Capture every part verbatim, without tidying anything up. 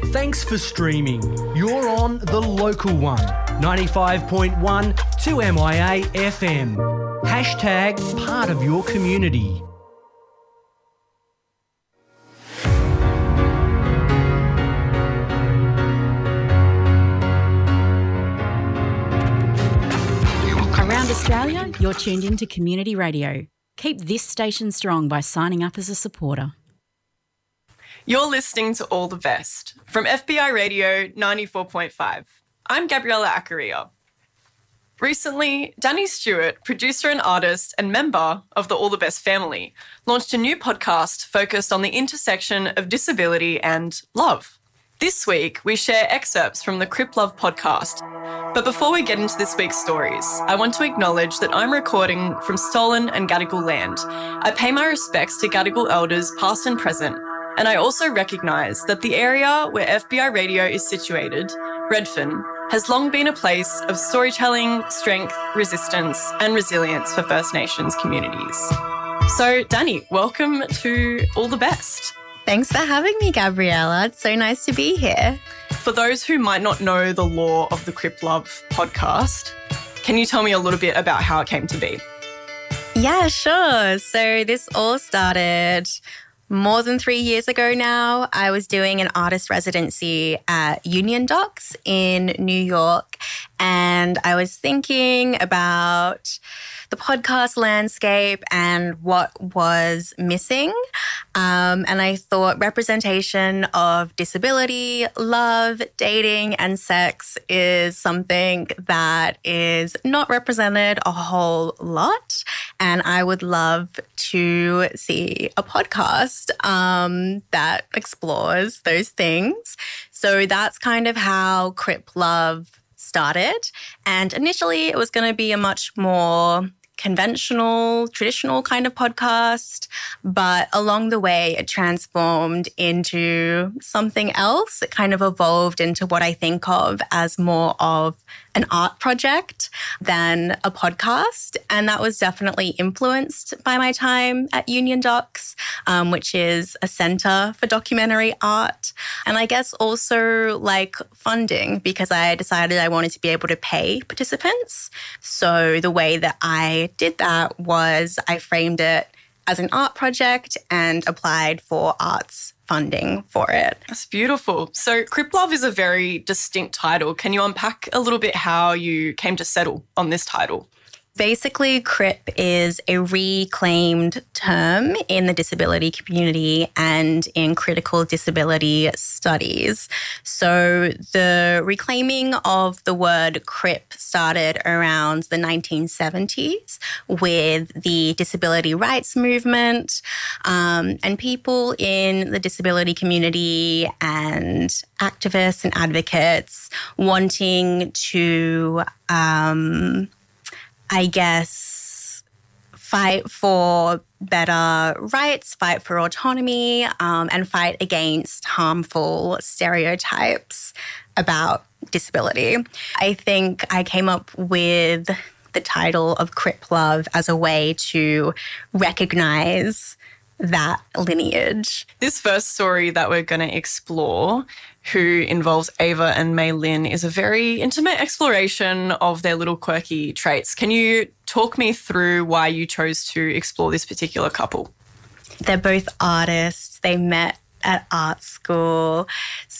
Thanks for streaming. You're on The Local One, ninety-five point one two M I A F M. Hashtag part of your community. Around Australia, you're tuned into Community Radio. Keep this station strong by signing up as a supporter. You're listening to All the Best from F B I Radio ninety-four point five. I'm Gabriella Acaria. Recently, Danny Stewart, producer and artist and member of the All the Best family, launched a new podcast focused on the intersection of disability and love. This week, we share excerpts from the Crip Love podcast. But before we get into this week's stories, I want to acknowledge that I'm recording from stolen and Gadigal land. I pay my respects to Gadigal elders past and present, and I also recognise that the area where F B I Radio is situated, Redfern, has long been a place of storytelling, strength, resistance and resilience for First Nations communities. So, Danny, welcome to All the Best. Thanks for having me, Gabriella. It's so nice to be here. For those who might not know the lore of the Crip Love podcast, can you tell me a little bit about how it came to be? Yeah, sure. So this all started more than three years ago now. I was doing an artist residency at Union Docs in New York, and I was thinking about the podcast landscape and what was missing. Um, and I thought representation of disability, love, dating, and sex is something that is not represented a whole lot. And I would love to see a podcast um, that explores those things. So that's kind of how Crip Love started. And initially it was going to be a much more conventional, traditional kind of podcast, but along the way it transformed into something else. It kind of evolved into what I think of as more of an art project than a podcast. And that was definitely influenced by my time at Union Docs, um, which is a centre for documentary art. And I guess also like funding, because I decided I wanted to be able to pay participants. So the way that I did that was I framed it as an art project and applied for arts funding for it. That's beautiful. So Crip Love is a very distinct title. Can you unpack a little bit how you came to settle on this title? Basically, Crip is a reclaimed term in the disability community and in critical disability studies. So the reclaiming of the word Crip started around the nineteen seventies with the disability rights movement, um, and people in the disability community and activists and advocates wanting to um, I guess, fight for better rights, fight for autonomy, um, and fight against harmful stereotypes about disability. I think I came up with the title of Crip Love as a way to recognize that lineage. This first story that we're going to explore, who involves Ava and Mei Lin, is a very intimate exploration of their little quirky traits. Can you talk me through why you chose to explore this particular couple? They're both artists. They met at art school.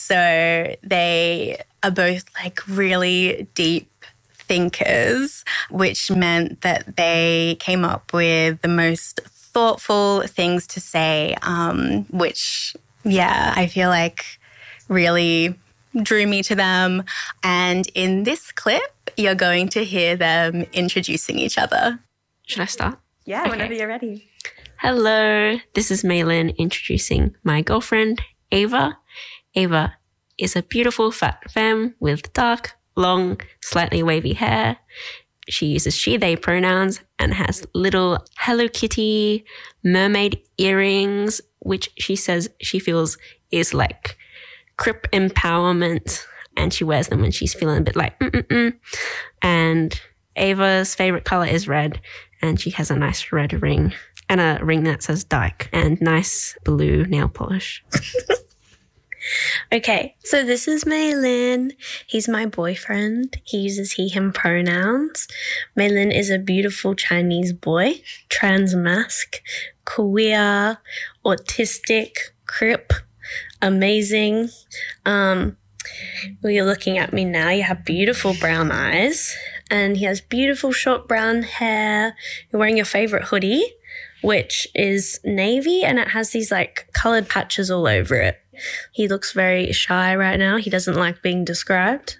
So they are both like really deep thinkers, which meant that they came up with the most thoughtful things to say, um, which, yeah, I feel like really drew me to them. And in this clip, you're going to hear them introducing each other. Should I start? Yeah, okay. Whenever you're ready. Hello, this is Mei Lin introducing my girlfriend, Ava. Ava is a beautiful fat femme with dark, long, slightly wavy hair. She uses she, they pronouns and has little Hello Kitty mermaid earrings, which she says she feels is like Crip empowerment, and she wears them when she's feeling a bit like mm-mm-mm. And Ava's favorite color is red, and she has a nice red ring and a ring that says Dyke and nice blue nail polish. Okay, so this is Maylin. He's my boyfriend. He uses he, him pronouns. Maylin is a beautiful Chinese boy, transmasc, queer, autistic, crip, amazing. Um, well, you're looking at me now. You have beautiful brown eyes and he has beautiful short brown hair. You're wearing your favorite hoodie, which is navy, and it has these like colored patches all over it. He looks very shy right now. He doesn't like being described.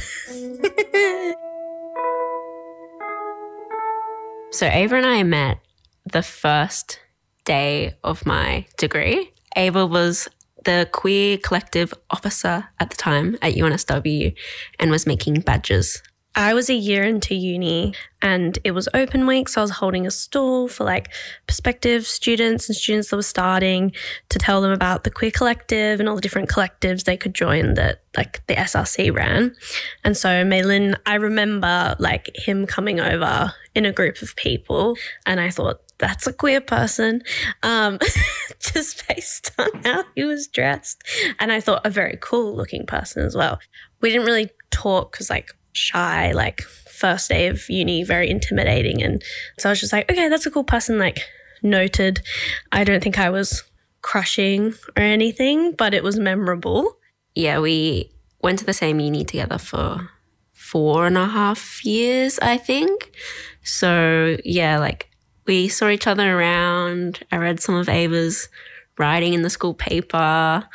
So Ava and I met the first day of my degree. Ava was the queer collective officer at the time at U N S W and was making badges. I was a year into uni and it was open week, so I was holding a stall for like prospective students and students that were starting to tell them about the queer collective and all the different collectives they could join that like the S R C ran. And so Maylin, I remember like him coming over in a group of people and I thought, that's a queer person, um, just based on how he was dressed. And I thought a very cool looking person as well. We didn't really talk because like shy, like first day of uni, very intimidating. And so I was just like, okay, that's a cool person, like noted. I don't think I was crushing or anything, but it was memorable. Yeah, we went to the same uni together for four and a half years, I think. So yeah, like we saw each other around. I read some of Ava's writing in the school paper.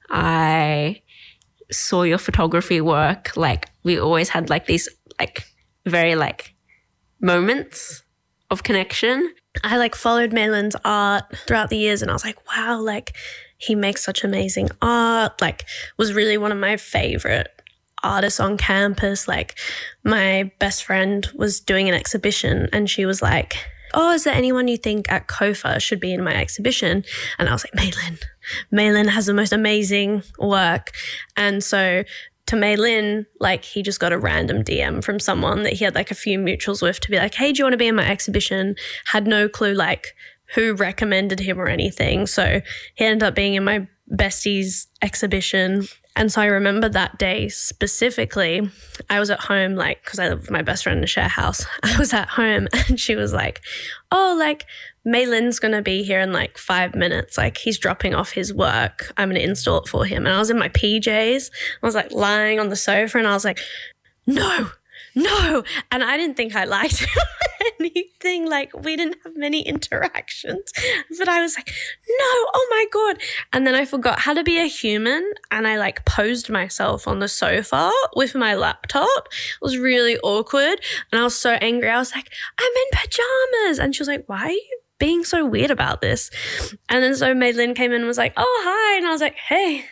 I saw your photography work. Like we always had like these like very like moments of connection. I like followed Maylin's art throughout the years and I was like, wow, like he makes such amazing art. Like was really one of my favorite artists on campus. Like my best friend was doing an exhibition and she was like, oh, is there anyone you think at C O F A should be in my exhibition? And I was like, Maylin. Maylin has the most amazing work. And so to Maylin, like he just got a random D M from someone that he had like a few mutuals with to be like, hey, do you want to be in my exhibition? Had no clue like who recommended him or anything. So he ended up being in my bestie's exhibition. And so I remember that day specifically, I was at home, like, because I live with my best friend in a share house. I was at home and she was like, oh, like, Maylin's going to be here in like five minutes. Like, he's dropping off his work. I'm going to install it for him. And I was in my P Js. I was like lying on the sofa and I was like, no, no. And I didn't think I liked him or anything. Like, we didn't have many interactions. But I was like, no, oh my God. And then I forgot how to be a human. And I like posed myself on the sofa with my laptop. It was really awkward. And I was so angry. I was like, I'm in pajamas. And she was like, why are you being so weird about this? And then so Maylin came in and was like, oh, hi. And I was like, hey,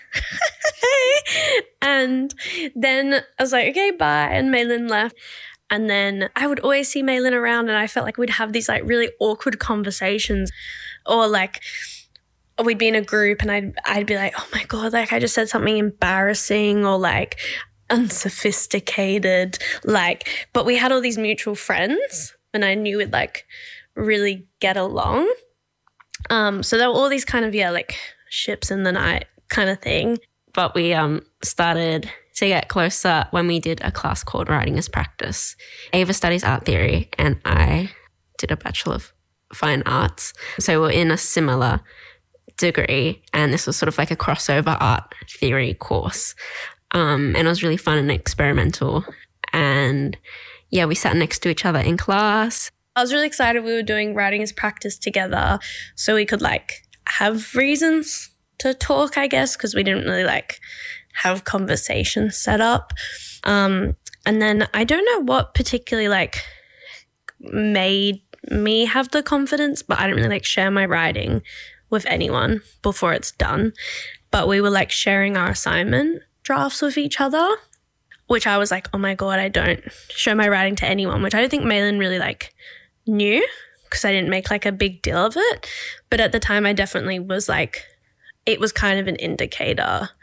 hey. And then I was like, okay, bye. And Maylin left. And then I would always see Maylin around and I felt like we'd have these like really awkward conversations or like we'd be in a group and I'd, I'd be like, oh my God, like I just said something embarrassing or like unsophisticated, like, but we had all these mutual friends and I knew we'd like really get along. Um, so there were all these kind of, yeah, like ships in the night kind of thing. But we um started to get closer when we did a class called Writing as Practice. Ava studies art theory and I did a Bachelor of Fine Arts. So we're in a similar degree and this was sort of like a crossover art theory course. Um, and it was really fun and experimental. And yeah, we sat next to each other in class. I was really excited we were doing Writing as Practice together so we could like have reasons to talk, I guess, because we didn't really like have conversations set up. Um, and then I don't know what particularly like made me have the confidence, but I didn't really like share my writing with anyone before it's done. But we were like sharing our assignment drafts with each other, which I was like, oh my God, I don't show my writing to anyone, which I don't think Maylin really like knew because I didn't make like a big deal of it. But at the time I definitely was like, it was kind of an indicator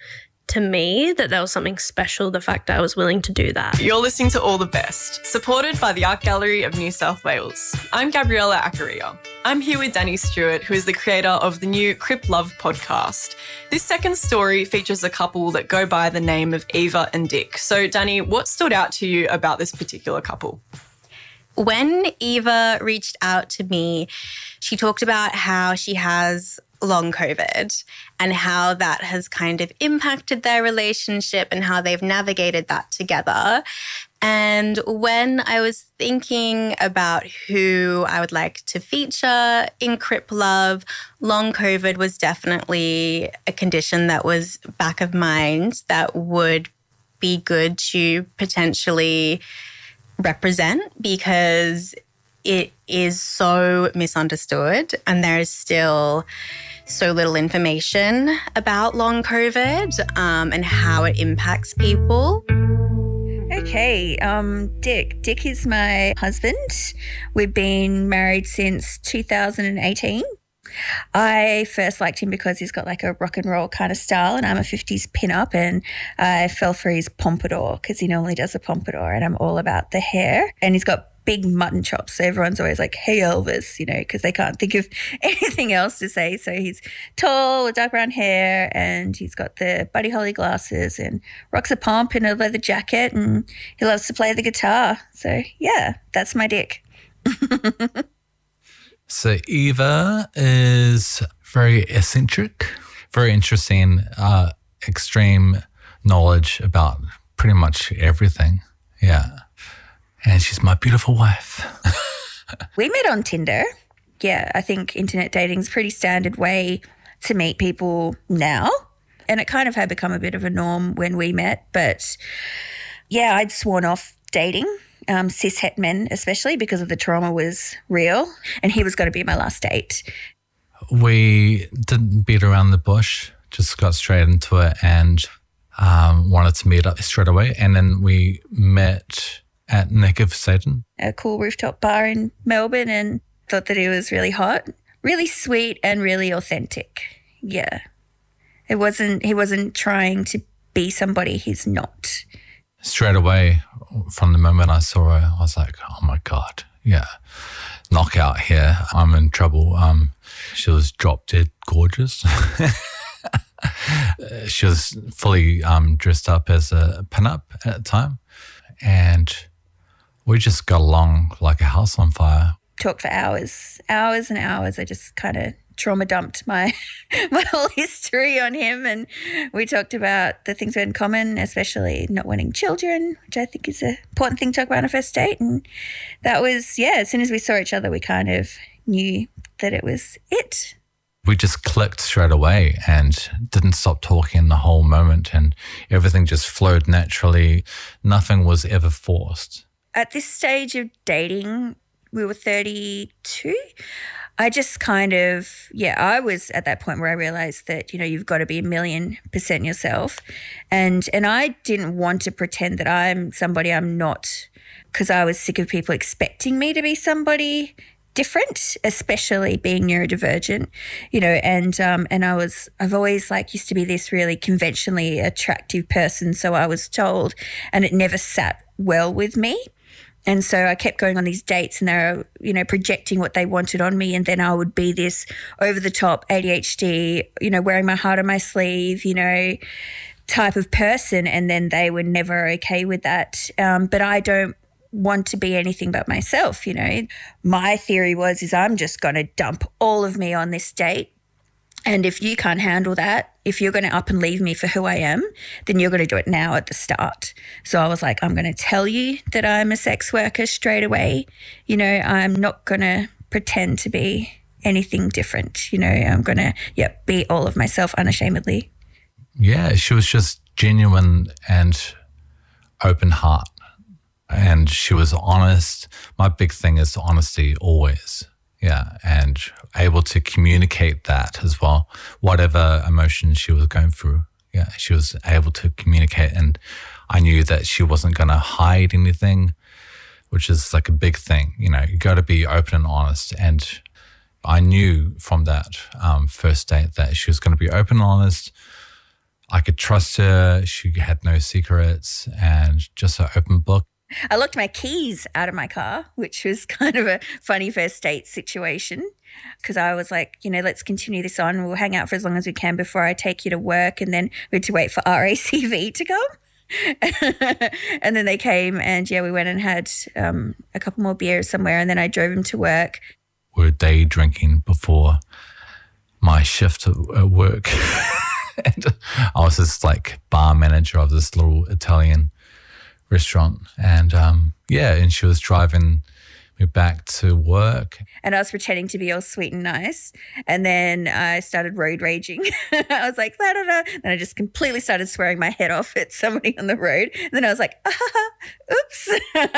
to me that there was something special, the fact that I was willing to do that. You're listening to All the Best, supported by the Art Gallery of New South Wales. I'm Gabriella Accaria. I'm here with Danny Stewart, who is the creator of the new Crip Love podcast. This second story features a couple that go by the name of Eva and Dick. So, Danny, what stood out to you about this particular couple? When Eva reached out to me, she talked about how she has long COVID and how that has kind of impacted their relationship and how they've navigated that together. And when I was thinking about who I would like to feature in Crip Love, long COVID was definitely a condition that was back of mind that would be good to potentially represent, because it is so misunderstood and there is still so little information about long COVID um, and how it impacts people. Okay, um, Dick. Dick is my husband. We've been married since two thousand eighteen. I first liked him because he's got like a rock and roll kind of style, and I'm a fifties pin-up, and I fell for his pompadour because he normally does a pompadour, and I'm all about the hair. And he's got big mutton chops, so everyone's always like, hey Elvis, you know, because they can't think of anything else to say. So he's tall with dark brown hair, and he's got the Buddy Holly glasses and rocks a pump in a leather jacket, and he loves to play the guitar. So yeah, that's my Dick. So Eva is very eccentric, very interesting, uh, extreme knowledge about pretty much everything. Yeah. And she's my beautiful wife. We met on Tinder. Yeah, I think internet dating is a pretty standard way to meet people now. And it kind of had become a bit of a norm when we met. But yeah, I'd sworn off dating, um, cis-het men especially, because of the trauma was real. And he was going to be my last date. We didn't beat around the bush, just got straight into it and um, wanted to meet up straight away. And then we met at Neck of Satan, a cool rooftop bar in Melbourne, and thought that he was really hot, really sweet and really authentic. Yeah. It wasn't, he wasn't trying to be somebody he's not. Straight away, from the moment I saw her, I was like, oh my God, yeah, knockout here. I'm in trouble. Um, she was drop dead gorgeous. She was fully um, dressed up as a pinup at the time. And we just got along like a house on fire. Talked for hours, hours and hours. I just kind of trauma dumped my my whole history on him, and we talked about the things we had in common, especially not wanting children, which I think is an important thing to talk about on a first date. And that was, yeah, as soon as we saw each other, we kind of knew that it was it. We just clicked straight away and didn't stop talking the whole moment, and everything just flowed naturally. Nothing was ever forced. At this stage of dating, we were thirty-two. I just kind of, yeah, I was at that point where I realized that, you know, you've got to be a million percent yourself. And and I didn't want to pretend that I'm somebody I'm not, because I was sick of people expecting me to be somebody different, especially being neurodivergent, you know, and um, and I was, I've always like used to be this really conventionally attractive person, so I was told, and it never sat well with me. And so I kept going on these dates, and they were, you know, projecting what they wanted on me, and then I would be this over-the-top A D H D, you know, wearing my heart on my sleeve, you know, type of person, and then they were never okay with that. Um, but I don't want to be anything but myself, you know. My theory was is I'm just going to dump all of me on this date, and if you can't handle that, if you're going to up and leave me for who I am, then you're going to do it now at the start. So I was like, I'm going to tell you that I'm a sex worker straight away. You know, I'm not going to pretend to be anything different. You know, I'm going to, yeah, be all of myself unashamedly. Yeah, she was just genuine and open heart. And she was honest. My big thing is honesty always. Yeah, and able to communicate that as well, whatever emotion she was going through. Yeah, she was able to communicate, and I knew that she wasn't going to hide anything, which is like a big thing. You know, you got to be open and honest. And I knew from that um, first date that she was going to be open and honest. I could trust her. She had no secrets and just an open book. I locked my keys out of my car, which was kind of a funny first date situation because I was like, you know, let's continue this on. We'll hang out for as long as we can before I take you to work. And then we had to wait for R A C V to come. And then they came and, yeah, we went and had um, a couple more beers somewhere and then I drove him to work. We were day drinking before my shift at work. And I was this like bar manager of this little Italian restaurant. And um, yeah, and she was driving me back to work. And I was pretending to be all sweet and nice. And then I started road raging. I was like, da da da. And I just completely started swearing my head off at somebody on the road. And then I was like, ah, oops.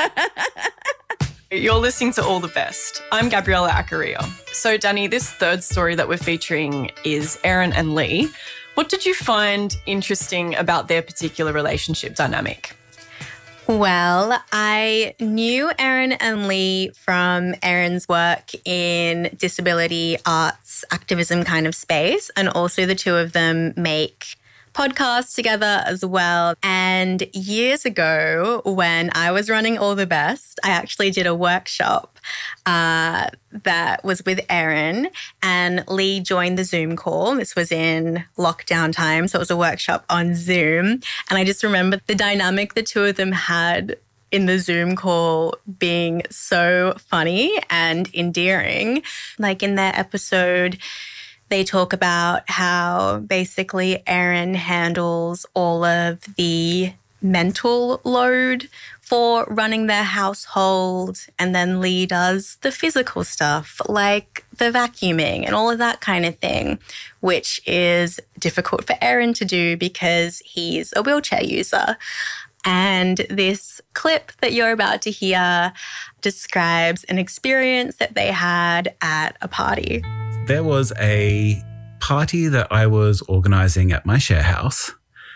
You're listening to All the Best. I'm Gabriella Acaria. So, Danny, this third story that we're featuring is Erin and Lee. What did you find interesting about their particular relationship dynamic? Well, I knew Erin and Lee from Erin's work in disability arts activism kind of space, and also the two of them make podcasts together as well. And years ago, when I was running All the Best, I actually did a workshop uh, that was with Erin, and Lee joined the Zoom call. This was in lockdown time, so it was a workshop on Zoom. And I just remember the dynamic the two of them had in the Zoom call being so funny and endearing. Like in their episode, they talk about how basically Erin handles all of the mental load for running their household, and then Lee does the physical stuff like the vacuuming and all of that kind of thing, which is difficult for Erin to do because he's a wheelchair user. And this clip that you're about to hear describes an experience that they had at a party. There was a party that I was organising at my share house,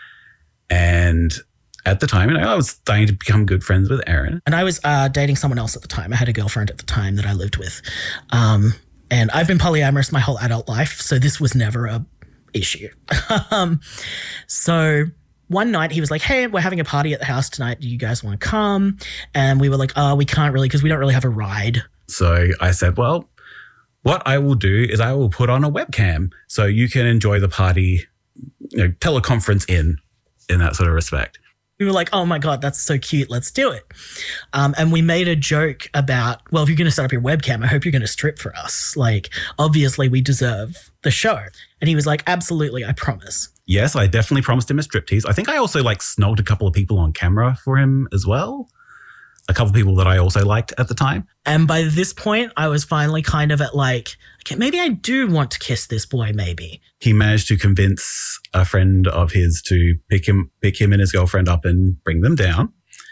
and at the time, you know, I was starting to become good friends with Erin. And I was uh, dating someone else at the time. I had a girlfriend at the time that I lived with. Um, and I've been polyamorous my whole adult life, so this was never a issue. um, so one night he was like, hey, we're having a party at the house tonight. Do you guys want to come? And we were like, oh, we can't really because we don't really have a ride. So I said, well, what I will do is I will put on a webcam so you can enjoy the party, you know, teleconference in, in that sort of respect. We were like, oh my God, that's so cute. Let's do it. Um, and we made a joke about, well, if you're going to set up your webcam, I hope you're going to strip for us. Like, obviously we deserve the show. And he was like, absolutely, I promise. Yes, I definitely promised him a striptease. I think I also like snogged a couple of people on camera for him as well. A couple of people that I also liked at the time. And by this point, I was finally kind of at like, okay, maybe I do want to kiss this boy, maybe. He managed to convince a friend of his to pick him, pick him and his girlfriend up and bring them down.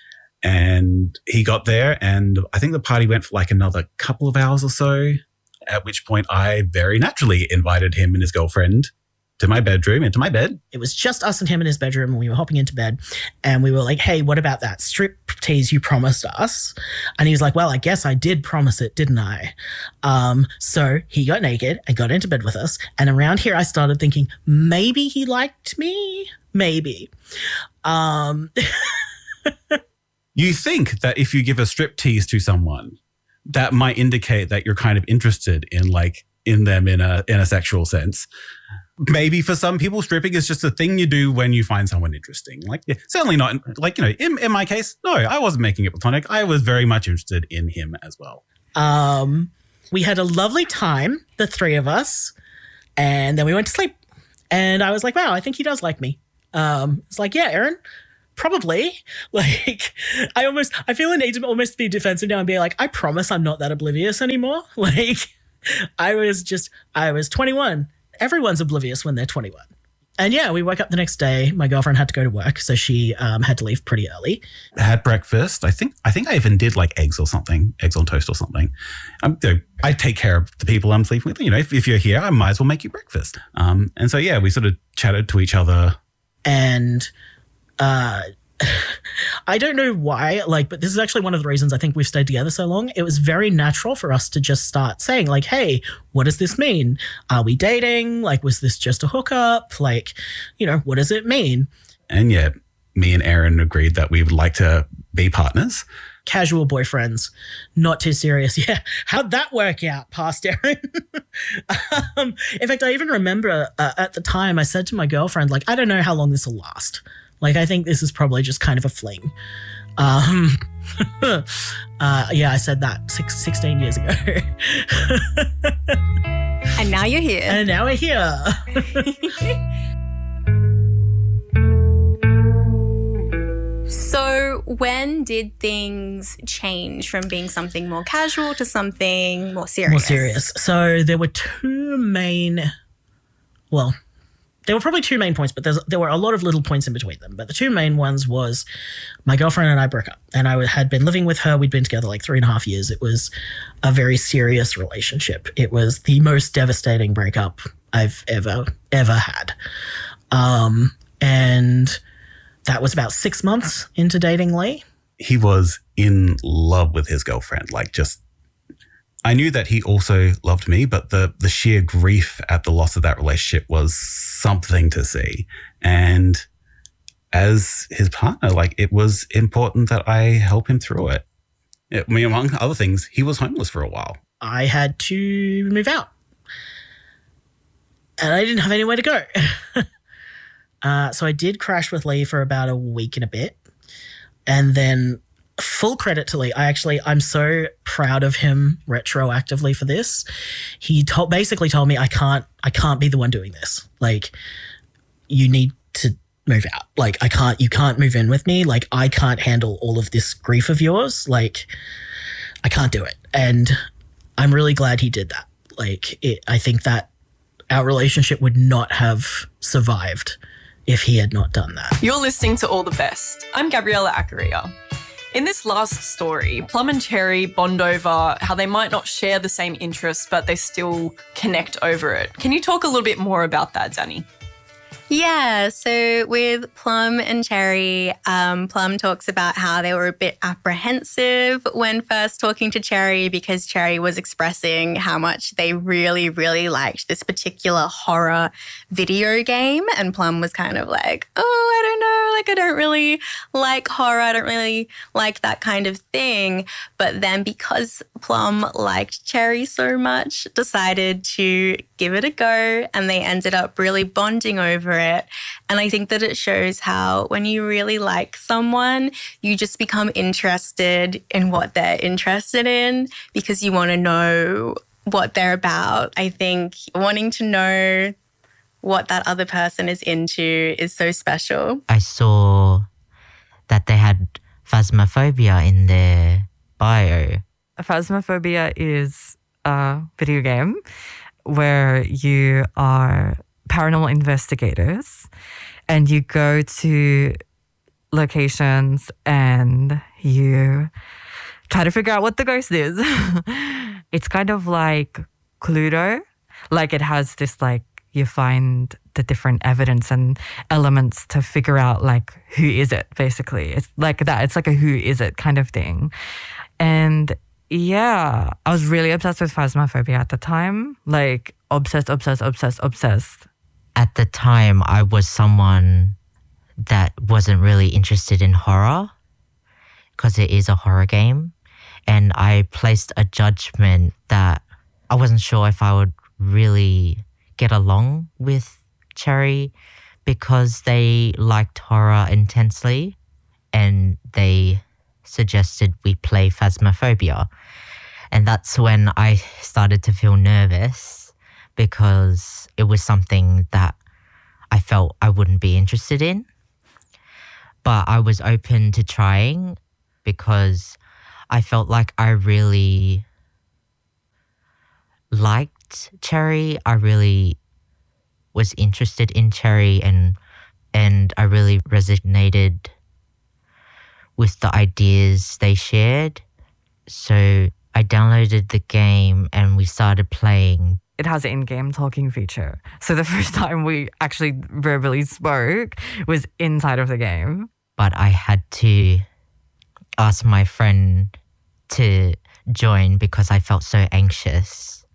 And he got there, and I think the party went for like another couple of hours or so, at which point I very naturally invited him and his girlfriend to my bedroom, into my bed. It was just us and him in his bedroom, and we were hopping into bed, and we were like, hey, what about that strip tease you promised us? And he was like, well, I guess I did promise it, didn't I? Um, so he got naked and got into bed with us. And around here, I started thinking, maybe he liked me. Maybe. Um, you think that if you give a strip tease to someone, that might indicate that you're kind of interested in like in them in a in a sexual sense. Maybe for some people, stripping is just a thing you do when you find someone interesting. Like, yeah, certainly not, like, you know, in, in my case, no, I wasn't making it platonic. I was very much interested in him as well. Um, we had a lovely time, the three of us, and then we went to sleep. And I was like, wow, I think he does like me. Um, it's like, yeah, Erin, probably. Like, I almost, I feel a need to almost be defensive now and be like, I promise I'm not that oblivious anymore. Like, I was just, I was twenty-one. Everyone's oblivious when they're twenty-one. And yeah, we woke up the next day. My girlfriend had to go to work, so she um, had to leave pretty early. I had breakfast. I think I think I even did like eggs or something, eggs on toast or something. Um, you know, I take care of the people I'm sleeping with. You know, if, if you're here, I might as well make you breakfast. Um, and so, yeah, we sort of chatted to each other. And uh, I don't know why, like, but this is actually one of the reasons I think we've stayed together so long. It was very natural for us to just start saying, like, hey, what does this mean? Are we dating? Like, was this just a hookup? Like, you know, what does it mean? And yeah, me and Aaron agreed that we would like to be partners. Casual boyfriends, not too serious. Yeah. How'd that work out, past Aaron? um, in fact, I even remember uh, at the time I said to my girlfriend, like, I don't know how long this will last. Like, I think this is probably just kind of a fling. Um, uh, yeah, I said that six, sixteen years ago. And now you're here. And now we're here. So when did things change from being something more casual to something more serious? More serious. So there were two main, well, there were probably two main points, but there's, there were a lot of little points in between them. But the two main ones was my girlfriend and I broke up, and I had been living with her. We'd been together like three and a half years. It was a very serious relationship. It was the most devastating breakup I've ever, ever had. Um, and that was about six months into dating Lee. He was in love with his girlfriend, like just I knew that he also loved me, but the the sheer grief at the loss of that relationship was something to see. And as his partner, like, it was important that I help him through it. I mean, among other things, he was homeless for a while. I had to move out. And I didn't have anywhere to go. uh, so I did crash with Lee for about a week and a bit. And then full credit to Lee. I actually, I'm so proud of him retroactively for this. He told, basically told me, I can't, I can't be the one doing this. Like, you need to move out. Like, I can't, you can't move in with me. Like, I can't handle all of this grief of yours. Like, I can't do it. And I'm really glad he did that. Like, it, I think that our relationship would not have survived if he had not done that. You're listening to All the Best. I'm Gabriella Acaria. In this last story, Plum and Cherry bond over how they might not share the same interests, but they still connect over it. Can you talk a little bit more about that, Danny? Yeah, so with Plum and Cherry, um, Plum talks about how they were a bit apprehensive when first talking to Cherry because Cherry was expressing how much they really, really liked this particular horror video game. And Plum was kind of like, oh, I don't know, like I don't really like horror. I don't really like that kind of thing. But then because Plum liked Cherry so much, decided to give it a go, and they ended up really bonding over it. And I think that it shows how when you really like someone, you just become interested in what they're interested in because you want to know what they're about. I think wanting to know what that other person is into is so special. I saw that they had Phasmophobia in their bio. Phasmophobia is a video game where you are paranormal investigators and you go to locations and you try to figure out what the ghost is. It's kind of like Cluedo. Like, it has this, like, you find the different evidence and elements to figure out, like, who is it, basically. It's like that. It's like a who is it kind of thing. And yeah, I was really obsessed with Phasmophobia at the time. Like, obsessed, obsessed, obsessed, obsessed. At the time, I was someone that wasn't really interested in horror because it is a horror game. And I placed a judgment that I wasn't sure if I would really get along with Cherry because they liked horror intensely and they suggested we play Phasmophobia. And that's when I started to feel nervous because it was something that I felt I wouldn't be interested in. But I was open to trying because I felt like I really liked Cherry. I really was interested in Cherry and and I really resonated with the ideas they shared. So I downloaded the game and we started playing. It has an in-game talking feature. So the first time we actually verbally spoke was inside of the game. but I had to ask my friend to join because I felt so anxious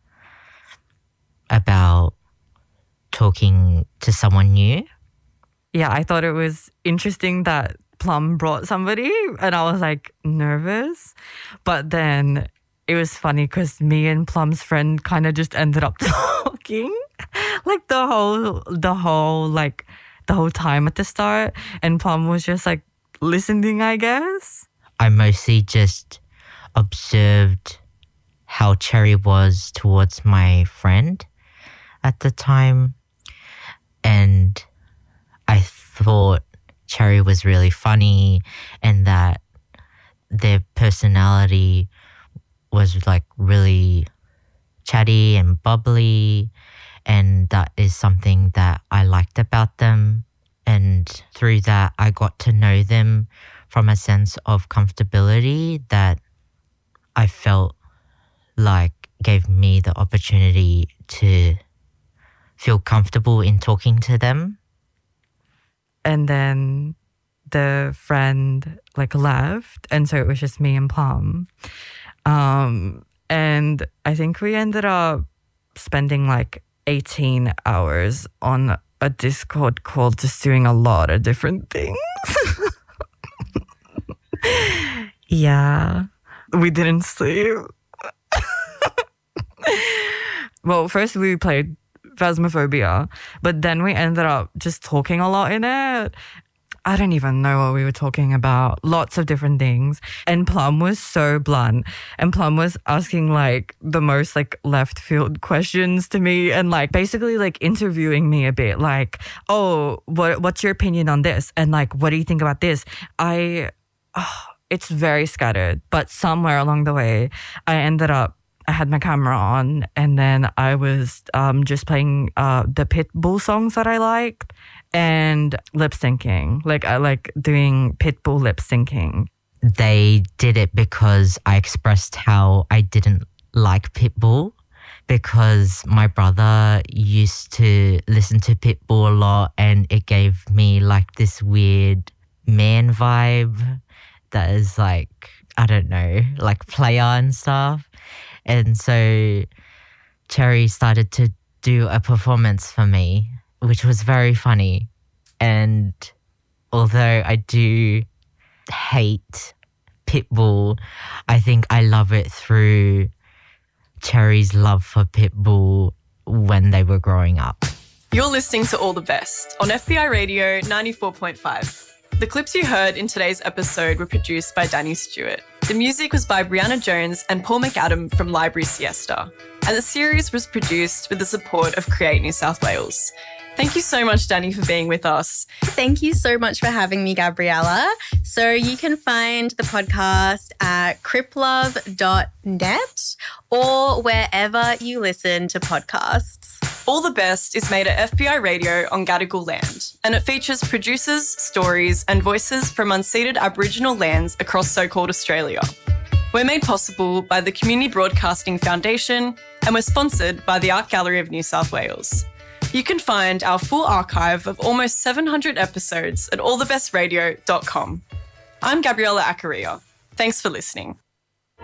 about talking to someone new. Yeah, I thought it was interesting that Plum brought somebody and I was like nervous. But then it was funny because me and Plum's friend kind of just ended up talking like the whole, the whole, like the whole time at the start. And Plum was just like listening, I guess. I mostly just observed how Cherry was towards my friend at the time. And I thought Cherry was really funny and that their personality was like really chatty and bubbly, and that is something that I liked about them. And through that, I got to know them from a sense of comfortability that I felt like gave me the opportunity to feel comfortable in talking to them. And then the friend like left, and so it was just me and Plum. Um, and I think we ended up spending like eighteen hours on a Discord call just doing a lot of different things. Yeah, we didn't sleep. Well, first we played Phasmophobia, but then we ended up just talking a lot in it. I don't even know what we were talking about. Lots of different things. And Plum was so blunt. And Plum was asking like the most like left field questions to me and like basically like interviewing me a bit. Like, oh, what what's your opinion on this? And like, what do you think about this? I, oh, it's very scattered. But somewhere along the way, I ended up I had my camera on and then I was um, just playing uh, the Pitbull songs that I liked and lip syncing. Like I like doing Pitbull lip syncing. They did it because I expressed how I didn't like Pitbull because my brother used to listen to Pitbull a lot and it gave me like this weird man vibe that is like, I don't know, like player and stuff. And so Cherry started to do a performance for me, which was very funny. And although I do hate Pitbull, I think I love it through Cherry's love for Pitbull when they were growing up. You're listening to All the Best on F B I Radio ninety-four point five. The clips you heard in today's episode were produced by Danny Stewart. The music was by Brianna Jones and Paul McAdam from Library Siesta. And the series was produced with the support of Create New South Wales. Thank you so much, Danny, for being with us. Thank you so much for having me, Gabriella. So you can find the podcast at criplove dot net or wherever you listen to podcasts. All the Best is made at F B I Radio on Gadigal land, and it features producers, stories and voices from unceded Aboriginal lands across so-called Australia. We're made possible by the Community Broadcasting Foundation and we're sponsored by the Art Gallery of New South Wales. You can find our full archive of almost seven hundred episodes at all the best radio dot com. I'm Gabriella Acaria. Thanks for listening.